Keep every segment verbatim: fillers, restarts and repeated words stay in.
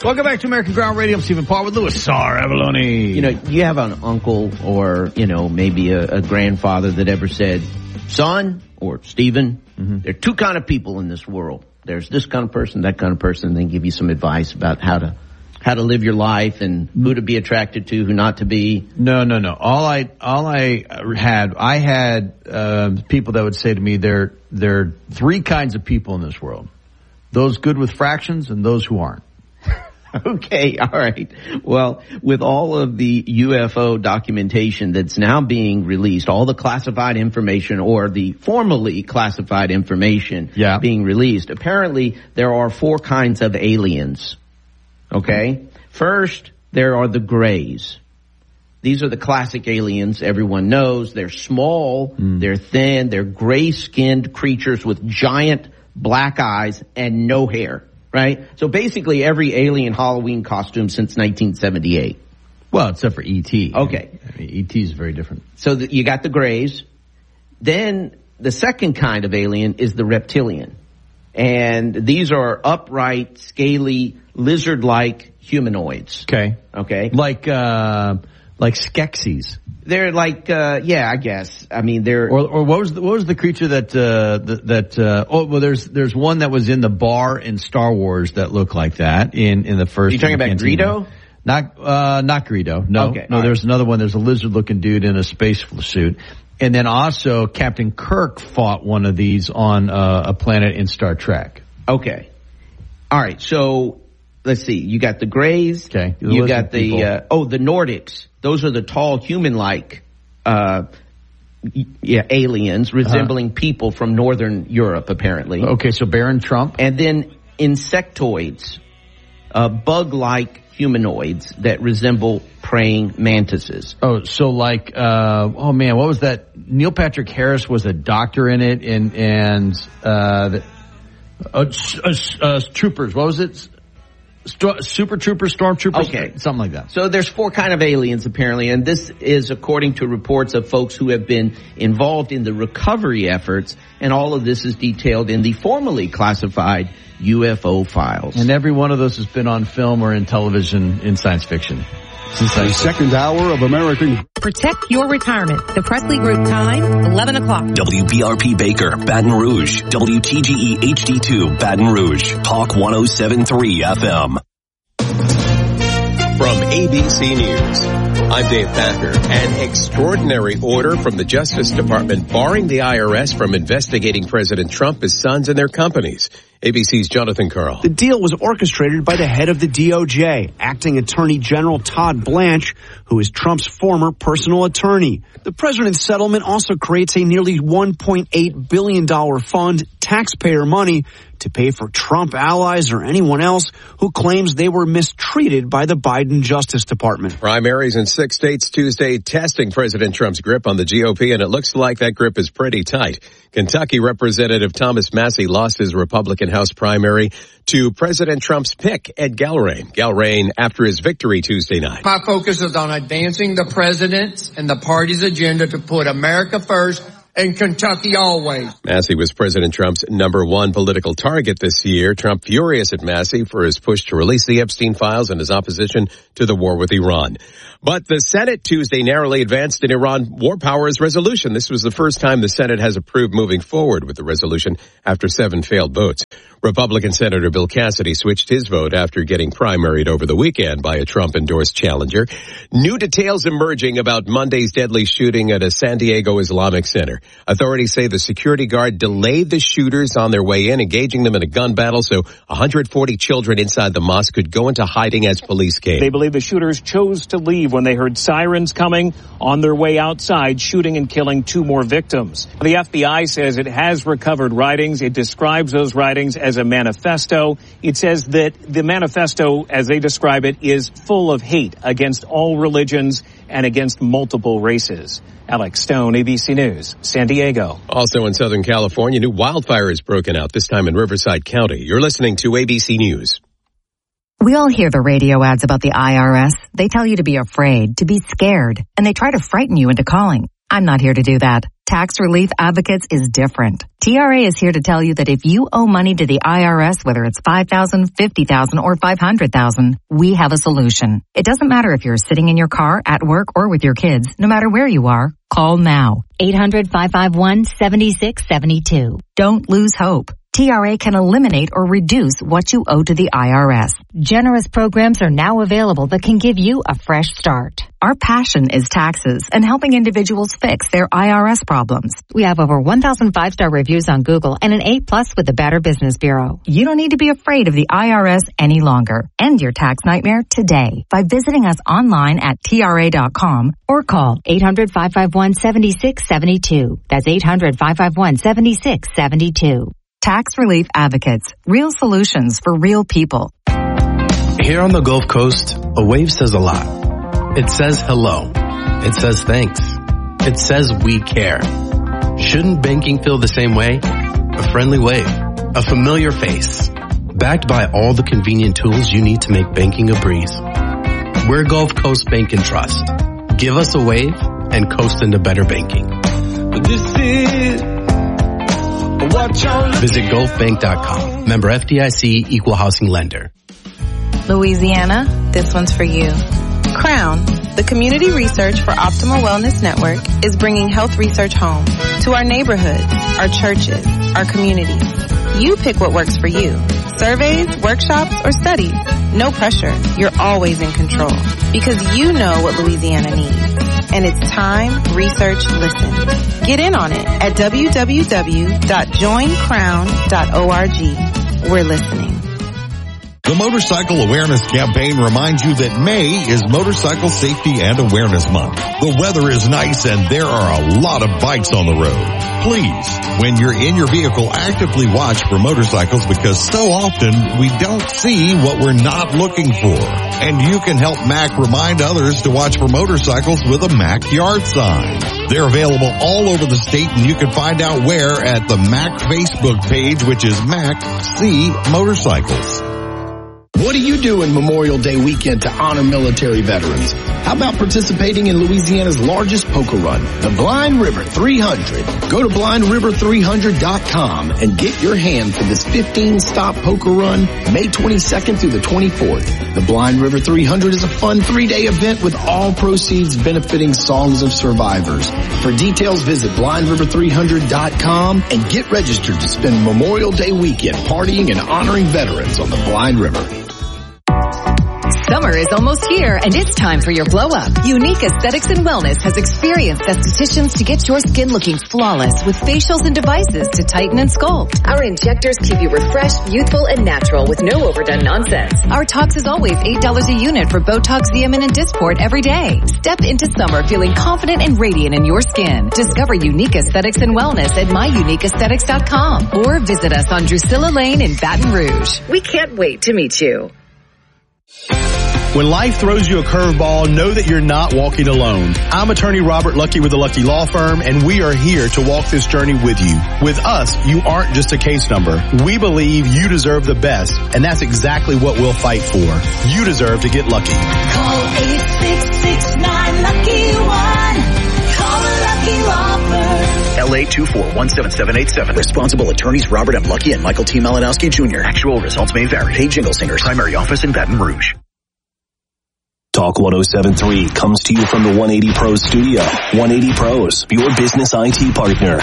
Welcome back to American Ground Radio. I'm Stephen Paul with Louis Sar Avalone. You know, you have an uncle or, you know, maybe a, a grandfather that ever said, son or Stephen, mm-hmm. there are two kind of people in this world. There's this kind of person, that kind of person, and they give you some advice about how to how to live your life and who to be attracted to, who not to be. No, no, no. All I all I had, I had uh, people that would say to me, there there are three kinds of people in this world: those good with fractions and those who aren't. Okay, all right. Well, with all of the U F O documentation that's now being released, all the classified information or the formally classified information yeah. being released, apparently there are four kinds of aliens. Okay? First, there are the grays. These are the classic aliens everyone knows. They're small, mm. they're thin, they're gray-skinned creatures with giant black eyes and no hair. Right? So basically every alien Halloween costume since nineteen seventy-eight. Well, except for E T Okay. I mean, E T is very different. So the, you got the grays. Then the second kind of alien is the reptilian. And these are upright, scaly, lizard-like humanoids. Okay. Okay. Like, uh, like Skeksis. They're like, uh, yeah, I guess. I mean, they're... Or, or what was the, what was the creature that, uh, that, that uh, oh, well, there's, there's one that was in the bar in Star Wars that looked like that in, in the first... Are you talking about Greedo? Not, uh, not Greedo. No, okay, no, there's right. another one. There's a lizard-looking dude in a space suit. And then also Captain Kirk fought one of these on, uh, a planet in Star Trek. Okay. All right. So let's see. You got the grays. Okay. The you got the, uh, oh, the Nordics. Those are the tall, human-like, uh, yeah, aliens resembling uh-huh. people from Northern Europe, apparently. Okay, so Baron Trump. And then insectoids, uh, bug-like humanoids that resemble praying mantises. Oh, so like, uh, oh man, what was that? Neil Patrick Harris was a doctor in it, and, and, uh, the, uh, uh, uh troopers, what was it? Sto- Super Troopers, Stormtroopers, okay, something like that. So there's four kind of aliens apparently, and this is according to reports of folks who have been involved in the recovery efforts, and all of this is detailed in the formally classified U F O files. And every one of those has been on film or in television in science fiction. The second hour of American... Protect your retirement. The Presley Group time, eleven o'clock. W B R P Baker, Baton Rouge. W T G E H D two, Baton Rouge. Talk one oh seven point three F M. From A B C News, I'm Dave Thacker. An extraordinary order from the Justice Department barring the I R S from investigating President Trump, his sons, and their companies. A B C's Jonathan Karl. The deal was orchestrated by the head of the D O J, Acting Attorney General Todd Blanche, who is Trump's former personal attorney. The president's settlement also creates a nearly one point eight billion dollars fund, taxpayer money, to pay for Trump allies or anyone else who claims they were mistreated by the Biden Justice Department. Primaries in six states Tuesday testing President Trump's grip on the G O P, and it looks like that grip is pretty tight. Kentucky Representative Thomas Massie lost his Republican House primary to President Trump's pick, Ed Galrain. Galrain after his victory Tuesday night. My focus is on advancing the president's and the party's agenda to put America first and Kentucky always. Massie was President Trump's number one political target this year. Trump furious at Massie for his push to release the Epstein files and his opposition to the war with Iran. But the Senate Tuesday narrowly advanced an Iran war powers resolution. This was the first time the Senate has approved moving forward with the resolution after seven failed votes. Republican Senator Bill Cassidy switched his vote after getting primaried over the weekend by a Trump-endorsed challenger. New details emerging about Monday's deadly shooting at a San Diego Islamic center. Authorities say the security guard delayed the shooters on their way in, engaging them in a gun battle so one hundred forty children inside the mosque could go into hiding as police came. They believe the shooters chose to leave when they heard sirens coming. On their way outside, shooting and killing two more victims. The F B I says it has recovered writings. It describes those writings as a manifesto. It says that the manifesto, as they describe it, is full of hate against all religions and against multiple races. Alex Stone, A B C News, San Diego. Also in Southern California, new wildfire has broken out, this time in Riverside County. You're listening to A B C News. We all hear the radio ads about the I R S. They tell you to be afraid, to be scared, and they try to frighten you into calling. I'm not here to do that. Tax Relief Advocates is different. T R A is here to tell you that if you owe money to the I R S, whether it's five thousand dollars, fifty thousand dollars, or five hundred thousand dollars, we have a solution. It doesn't matter if you're sitting in your car, at work, or with your kids. No matter where you are, call now. eight hundred, five five one, seven six seven two. Don't lose hope. T R A can eliminate or reduce what you owe to the I R S. Generous programs are now available that can give you a fresh start. Our passion is taxes and helping individuals fix their I R S problems. We have over one thousand five-star reviews on Google and an A plus with the Better Business Bureau. You don't need to be afraid of the I R S any longer. End your tax nightmare today by visiting us online at T R A dot com or call eight hundred, five five one, seven six seven two. That's eight hundred, five five one, seven six seven two. Tax Relief Advocates. Real solutions for real people. Here on the Gulf Coast, a wave says a lot. It says hello. It says thanks. It says we care. Shouldn't banking feel the same way? A friendly wave. A familiar face. Backed by all the convenient tools you need to make banking a breeze. We're Gulf Coast Bank and Trust. Give us a wave and coast into better banking. This is Visit gulf bank dot com. Member F D I C, Equal Housing Lender. Louisiana, this one's for you. Crown, the community research for Optimal Wellness Network, is bringing health research home to our neighborhoods, our churches, our communities. You pick what works for you. Surveys, workshops, or studies. No pressure. You're always in control because you know what Louisiana needs. And it's time, research, listen. Get in on it at w w w dot join crown dot org. We're listening. The Motorcycle Awareness Campaign reminds you that May is Motorcycle Safety and Awareness Month. The weather is nice and there are a lot of bikes on the road. Please, when you're in your vehicle, actively watch for motorcycles because so often we don't see what we're not looking for. And you can help M A C remind others to watch for motorcycles with a M A C yard sign. They're available all over the state and you can find out where at the M A C Facebook page, which is M A C C Motorcycles. What do you do in Memorial Day weekend to honor military veterans? How about participating in Louisiana's largest poker run, the Blind River three hundred? Go to blind river three hundred dot com and get your hand for this fifteen-stop poker run May twenty-second through the twenty-fourth. The Blind River three hundred is a fun three-day event with all proceeds benefiting Songs of Survivors. For details, visit blind river three hundred dot com and get registered to spend Memorial Day weekend partying and honoring veterans on the Blind River. Summer is almost here, and it's time for your glow-up. Unique Aesthetics and Wellness has experienced estheticians to get your skin looking flawless with facials and devices to tighten and sculpt. Our injectors keep you refreshed, youthful, and natural with no overdone nonsense. Our Tox is always eight dollars a unit for Botox, Xeomin, and Dysport every day. Step into summer feeling confident and radiant in your skin. Discover Unique Aesthetics and Wellness at my unique aesthetics dot com or visit us on Drusilla Lane in Baton Rouge. We can't wait to meet you. When life throws you a curveball, know that you're not walking alone. I'm attorney Robert Lucky with the Lucky Law Firm, and we are here to walk this journey with you. With us, you aren't just a case number. We believe you deserve the best, and that's exactly what we'll fight for. You deserve to get lucky. Call eight six six nine lucky one. Call the Lucky Law Firm. L A two four one seven seven eight seven. Responsible attorneys Robert M. Lucky and Michael T. Malinowski Junior Actual results may vary. Paid Jingle Singers. Primary office in Baton Rouge. Talk one oh seven point three comes to you from the one eighty Pros studio. one eighty Pros, your business I T partner.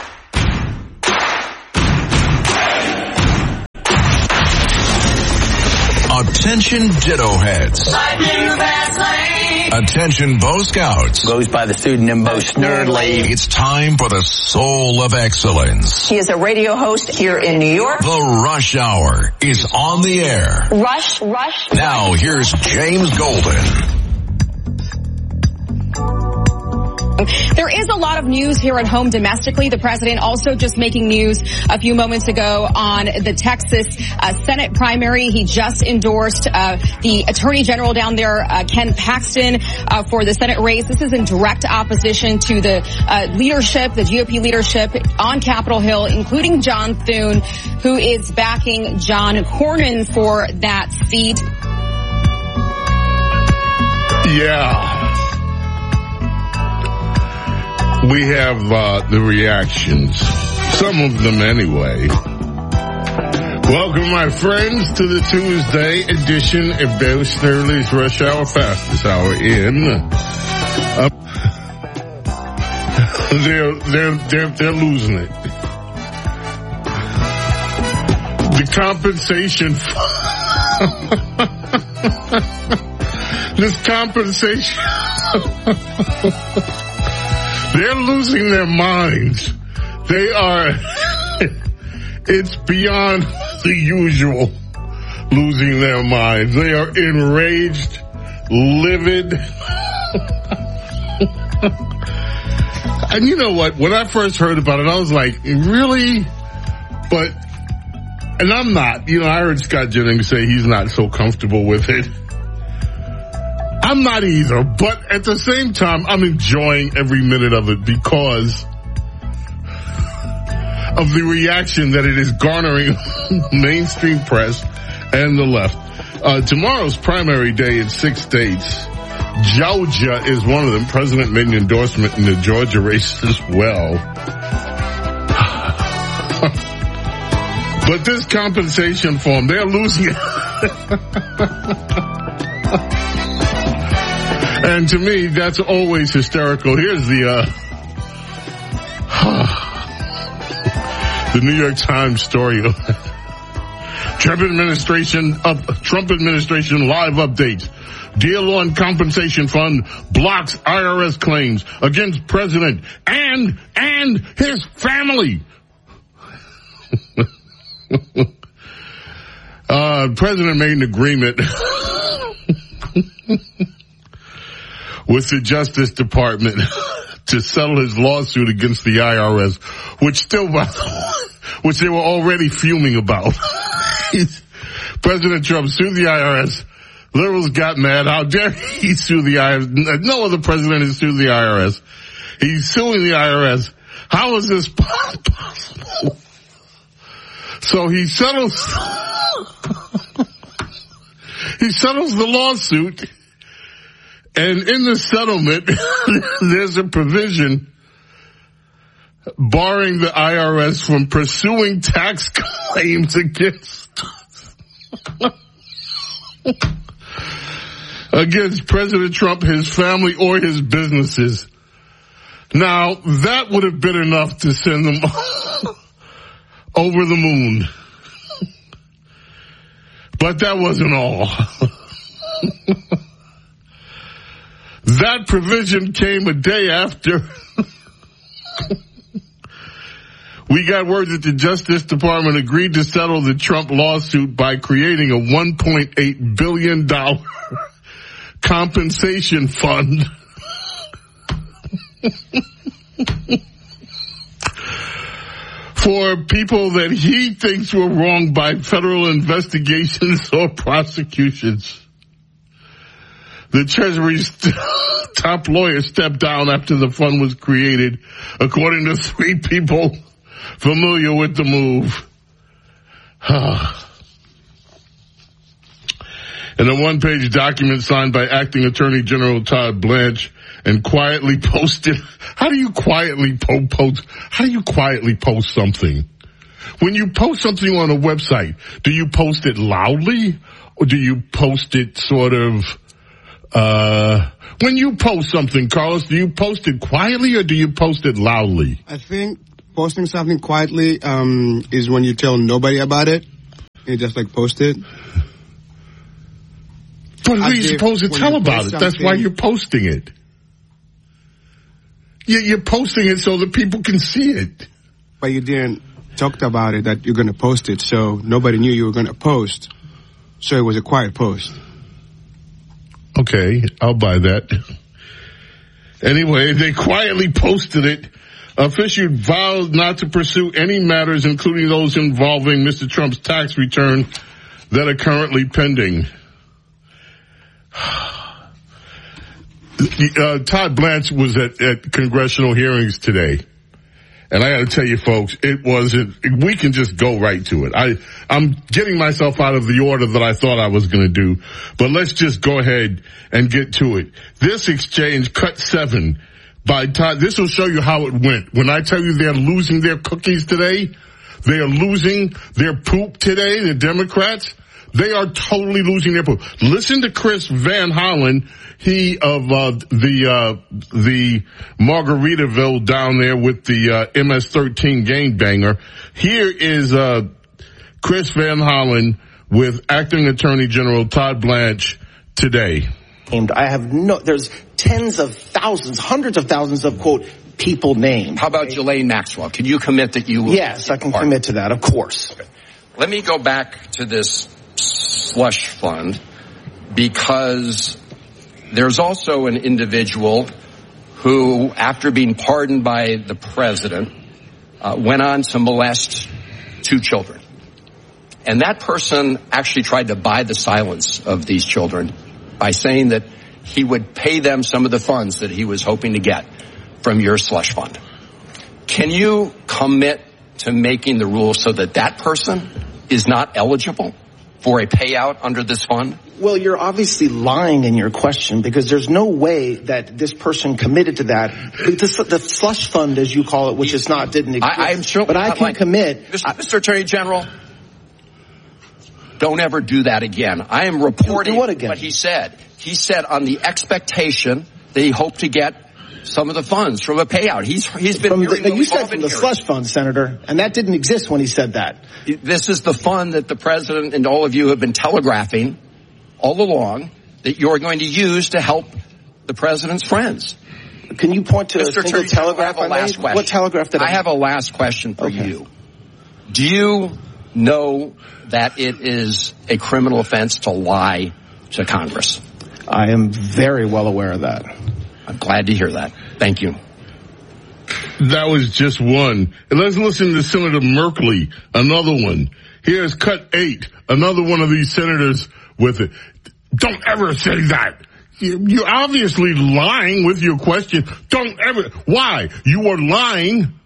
Attention Ditto Heads. Attention Bo Scouts. Goes by the pseudonym Bo Snerdley. It's time for the Soul of Excellence. He is a radio host here in New York. The Rush Hour is on the air. Rush, rush. Now here's James Golden. There is a lot of news here at home domestically. The president also just making news a few moments ago on the Texas uh, Senate primary. He just endorsed uh, the attorney general down there, uh, Ken Paxton, uh, for the Senate race. This is in direct opposition to the uh, leadership, the G O P leadership on Capitol Hill, including John Thune, who is backing John Cornyn for that seat. Yeah. we have uh, the reactions. Some of them anyway. Welcome, my friends, to the Tuesday edition of Bear Snerdley's Rush Hour Fastest Hour in. Uh, they're, they're, they're, they're losing it. The compensation, this compensation, they're losing their minds. They are, it's beyond the usual losing their minds. They are enraged, livid. And you know what? When I first heard about it, I was like, really? But, and I'm not. You know, I heard Scott Jennings say he's not so comfortable with it. I'm not either. But at the same time, I'm enjoying every minute of it because of the reaction that it is garnering mainstream press and the left. Uh, tomorrow's primary day in six states. Georgia is one of them. President made an endorsement in the Georgia race as well. But this compensation form, they're losing it. And to me, that's always hysterical. Here's the, uh, the New York Times story. Trump administration up, Trump administration live updates. Deal on compensation fund blocks I R S claims against president and, and his family. uh, president made an agreement with the Justice Department to settle his lawsuit against the I R S, which still, which they were already fuming about. President Trump sued the I R S. Liberals got mad. How dare he sue the I R S? No other president has sued the I R S. He's suing the I R S. How is this possible? So he settles, he settles the lawsuit. And in the settlement, there's a provision barring the I R S from pursuing tax claims against against President Trump, his family, or his businesses. Now, that would have been enough to send them over the moon. But that wasn't all. That provision came a day after we got word that the Justice Department agreed to settle the Trump lawsuit by creating a one point eight billion dollars compensation fund for people that he thinks were wronged by federal investigations or prosecutions. The Treasury's top lawyer stepped down after the fund was created, according to three people familiar with the move. In a one-page document signed by Acting Attorney General Todd Blanche and quietly posted, how do you quietly po- post, how do you quietly post something? When you post something on a website, do you post it loudly or do you post it sort of, uh, when you post something, Carlos, do you post it quietly or do you post it loudly? I think posting something quietly, um, is when you tell nobody about it. You just like post it. But what are you supposed to tell about it? That's why you're posting it. You're posting it so that people can see it. But you didn't talk about it that you're going to post it, so nobody knew you were going to post. So it was a quiet post. Okay, I'll buy that. Anyway, they quietly posted it. Official vowed not to pursue any matters, including those involving Mister Trump's tax return, that are currently pending. Uh, Todd Blanche was at, at congressional hearings today. And I gotta tell you folks, it wasn't, we can just go right to it. I, I'm getting myself out of the order that I thought I was gonna do, but let's just go ahead and get to it. This exchange, cut seven, by time, this will show you how it went. When I tell you they're losing their cookies today, they are losing their poop today, the Democrats. They are totally losing their poop. Listen to Chris Van Hollen, he of uh, the uh, the Margaritaville down there with the uh, M S thirteen gangbanger. Here is uh, Chris Van Hollen with Acting Attorney General Todd Blanche today. I have no, there's tens of thousands, hundreds of thousands of, quote, people named. How about Ghislaine Maxwell? Can you commit that you will? Yes, I can commit to that, of course. Okay. Let me go back to this slush fund, because there's also an individual who, after being pardoned by the president, uh, went on to molest two children. And that person actually tried to buy the silence of these children by saying that he would pay them some of the funds that he was hoping to get from your slush fund. Can you commit to making the rules so that that person is not eligible for a payout under this fund? Well, you're obviously lying in your question, because there's no way that this person committed to that. The, the slush fund, as you call it, which is not, didn't exist. I, I'm sure, but I can like, commit. Mister I, Mister Attorney General, don't ever do that again. I am reporting what, again? what he said. He said on the expectation that he hoped to get some of the funds from a payout. He's he's been from hearing the, you said from the hearings. slush fund, Senator, and that didn't exist when he said that. This is the fund that the president and all of you have been telegraphing all along that you're going to use to help the president's friends. Can you point to Mister a single Attorney telegraph General, I have a I last made? question. What telegraph did I I have a last question for Okay. you. Do you know that it is a criminal offense to lie to Congress? I am very well aware of that. I'm glad to hear that. Thank you. That was just one. And let's listen to Senator Merkley, another one. Here's cut eight, another one of these senators with it. Don't ever say that. You're obviously lying with your question. Don't ever. Why? You are lying.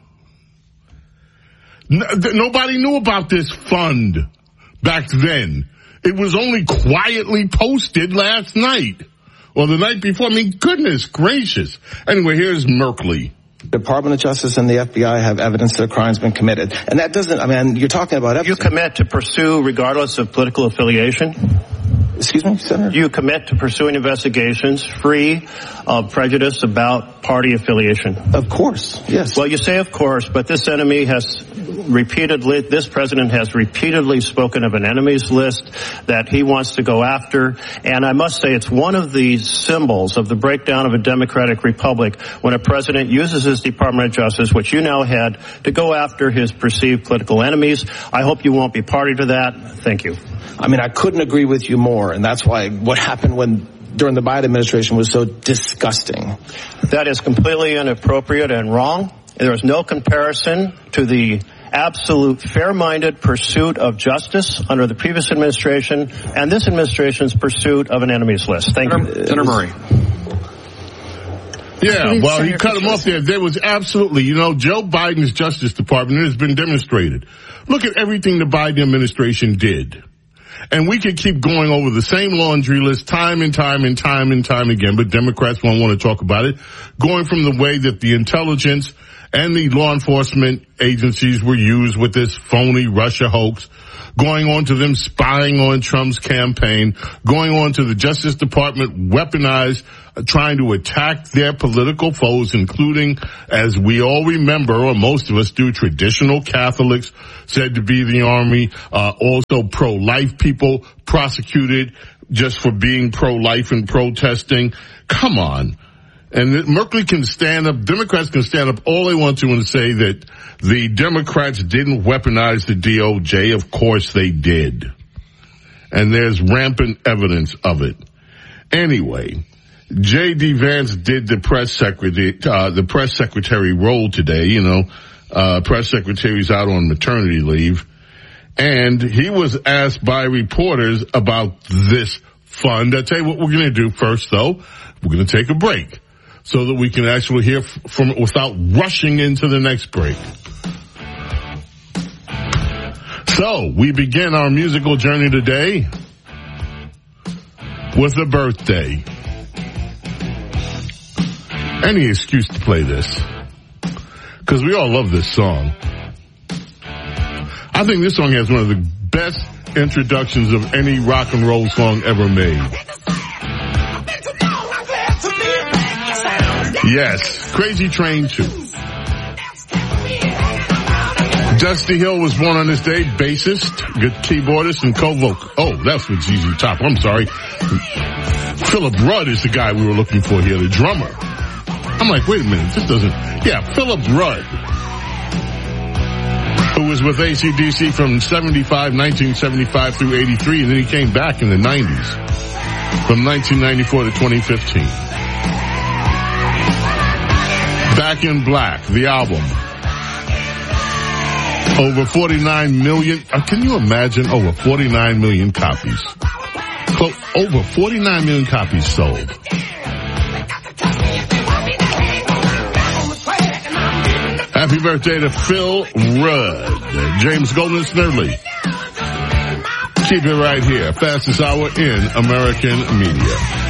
Nobody knew about this fund back then. It was only quietly posted last night or the night before. I mean, goodness gracious. Anyway, here's Merkley. Department of Justice and the F B I have evidence that a crime's been committed. And that doesn't, I mean, you're talking about evidence. You commit to pursue regardless of political affiliation? Excuse me, Senator? You commit to pursuing investigations free of prejudice about party affiliation? Of course, yes. Well, you say of course, but this enemy has repeatedly, this president has repeatedly spoken of an enemies list that he wants to go after. And I must say it's one of the symbols of the breakdown of a democratic republic when a president uses his Department of Justice, which you now head, to go after his perceived political enemies. I hope you won't be party to that. Thank you. I mean, I couldn't agree with you more, and that's why what happened when during the Biden administration was so disgusting. That is completely inappropriate and wrong. There is no comparison to the absolute fair-minded pursuit of justice under the previous administration and this administration's pursuit of an enemies list. Thank you. Senator Murray. Yeah, well, he cut him off there. There was absolutely, you know, Joe Biden's Justice Department, it has been demonstrated. Look at everything the Biden administration did. And we could keep going over the same laundry list time and time and time and time again, but Democrats won't want to talk about it. Going from the way that the intelligence and the law enforcement agencies were used with this phony Russia hoax, going on to them spying on Trump's campaign, going on to the Justice Department weaponized, uh, trying to attack their political foes, including, as we all remember, or most of us do, traditional Catholics said to be the army, uh, also pro-life people prosecuted just for being pro-life and protesting. Come on. And Merkley can stand up, Democrats can stand up all they want to and say that the Democrats didn't weaponize the D O J. Of course they did. And there's rampant evidence of it. Anyway, J D. Vance did the press secretary, uh, the press secretary role today. You know, uh, press secretary's out on maternity leave. And he was asked by reporters about this fund. I'll tell you what we're going to do first, though. We're going to take a break so that we can actually hear from it without rushing into the next break. So, we begin our musical journey today with a birthday. any excuse to play this. Because we all love this song. I think this song has one of the best introductions of any rock and roll song ever made. Yes, Crazy Train two. Dusty Hill was born on this day, bassist, good keyboardist, and co-vocal. Oh, that's with Z Z Top. I'm sorry. Philip Rudd is the guy we were looking for here, the drummer. I'm like, wait a minute, this doesn't... Yeah, Philip Rudd, who was with A C D C from seventy-five, nineteen seventy-five through eighty-three, and then he came back in the nineties, from nineteen ninety-four to twenty fifteen. Back in Black, the album. Over forty-nine million, uh, can you imagine over forty-nine million copies? Close, over forty-nine million copies sold. Happy birthday to Phil Rudd. James Golden Snerdley. Keep it right here. Fastest hour in American media.